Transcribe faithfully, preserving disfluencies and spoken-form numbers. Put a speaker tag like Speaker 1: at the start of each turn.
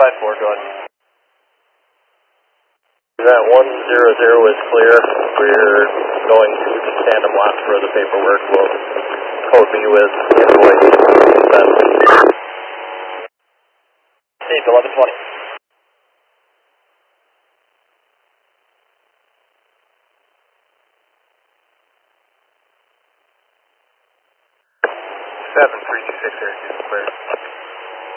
Speaker 1: five four, go ahead.
Speaker 2: That one zero zero is clear. We're going to the tandem lot for the paperwork. We'll code me with invoice.
Speaker 1: Steve, eleven twenty.
Speaker 2: seven three two six, clear.